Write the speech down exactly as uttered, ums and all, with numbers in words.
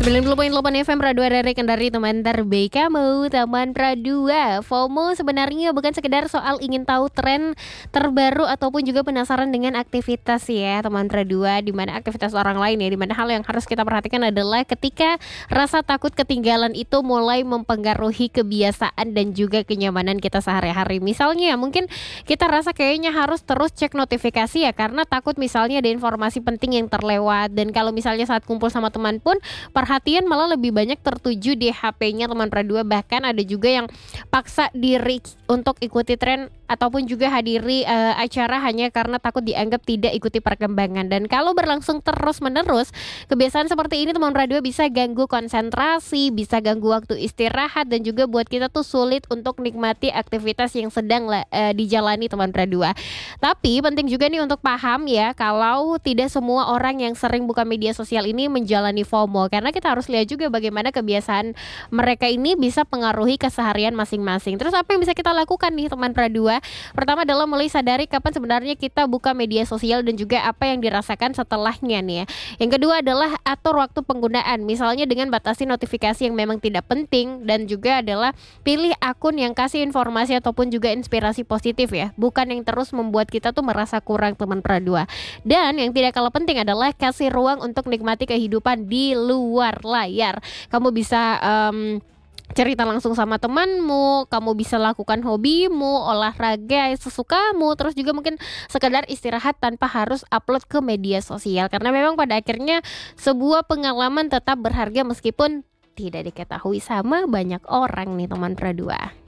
sembilan puluh koma delapan F M Pradua dari Kendari, teman terbaik kamu, teman Pradua. FOMO sebenarnya bukan sekedar soal ingin tahu tren terbaru ataupun juga penasaran dengan aktivitas ya teman Pradua, di mana aktivitas orang lain ya, di mana hal yang harus kita perhatikan adalah ketika rasa takut ketinggalan itu mulai mempengaruhi kebiasaan dan juga kenyamanan kita sehari-hari. Misalnya mungkin kita rasa kayaknya harus terus cek notifikasi ya, karena takut misalnya ada informasi penting yang terlewat. Dan kalau misalnya saat kumpul sama teman pun perhatian malah lebih banyak tertuju di H P-nya teman Pradua. Bahkan ada juga yang paksa diri untuk ikuti tren ataupun juga hadiri uh, acara hanya karena takut dianggap tidak ikuti perkembangan. Dan kalau berlangsung terus-menerus, kebiasaan seperti ini teman Pradua bisa ganggu konsentrasi, bisa ganggu waktu istirahat, dan juga buat kita tuh sulit untuk nikmati aktivitas yang sedang uh, dijalani teman Pradua. Tapi penting juga nih untuk paham ya, kalau tidak semua orang yang sering buka media sosial ini menjalani FOMO, karena kita harus lihat juga bagaimana kebiasaan mereka ini bisa pengaruhi keseharian masing-masing. Terus apa yang bisa kita lakukan nih teman Pradua? Pertama adalah mulai sadari kapan sebenarnya kita buka media sosial dan juga apa yang dirasakan setelahnya nih ya. Yang kedua adalah atur waktu penggunaan, misalnya dengan batasi notifikasi yang memang tidak penting, dan juga adalah pilih akun yang kasih informasi ataupun juga inspirasi positif ya, bukan yang terus membuat kita tuh merasa kurang teman Pradua. Dan yang tidak kalah penting adalah kasih ruang untuk nikmati kehidupan di luar layar. Kamu bisa um, cerita langsung sama temanmu, kamu bisa lakukan hobimu, olahraga sesukamu, terus juga mungkin sekedar istirahat tanpa harus upload ke media sosial. Karena memang pada akhirnya sebuah pengalaman tetap berharga meskipun tidak diketahui sama banyak orang nih teman Pradua.